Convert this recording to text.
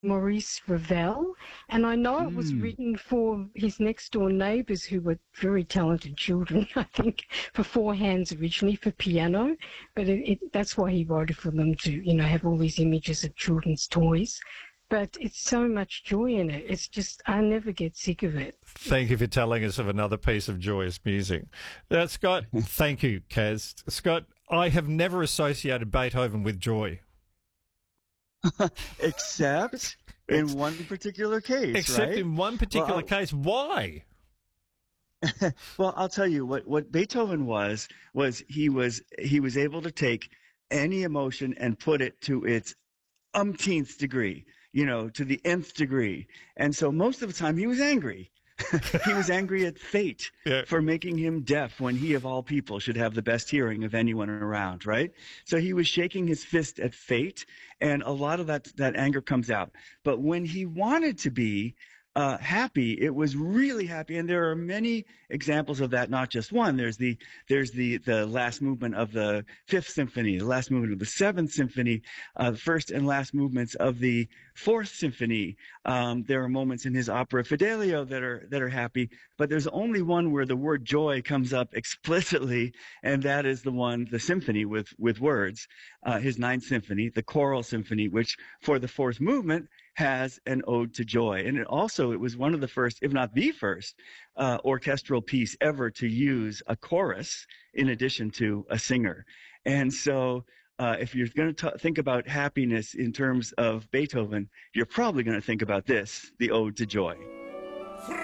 Maurice Ravel, and I know it was Mm. written for his next door neighbours who were very talented children, I think, for four hands originally for piano, but that's why he wrote it for them to, have all these images of children's toys. But it's so much joy in it. It's just, I never get sick of it. Thank you for telling us of another piece of joyous music. Scott, thank you, Kaz. Scott, I have never associated Beethoven with joy. Except in one particular case, Except right? in one particular case. Why? Well, I'll tell you what Beethoven was he was able to take any emotion and put it to its umpteenth degree, to the nth degree. And so most of the time he was angry. He was angry at fate Yeah. for making him deaf when he, of all people, should have the best hearing of anyone around, right? So he was shaking his fist at fate, and a lot of that anger comes out. But when he wanted to be happy, it was really happy, and there are many examples of that. Not just one. There's the last movement of the Fifth Symphony, the last movement of the Seventh Symphony, the first and last movements of the Fourth Symphony. There are moments in his opera Fidelio that are happy, but there's only one where the word joy comes up explicitly, and that is the symphony with words, his Ninth Symphony, the Choral Symphony, which for the fourth movement has an ode to joy. And it was one of the first, if not the first, orchestral piece ever to use a chorus in addition to a singer. And so if you're going to think about happiness in terms of Beethoven, you're probably going to think about this, the ode to joy.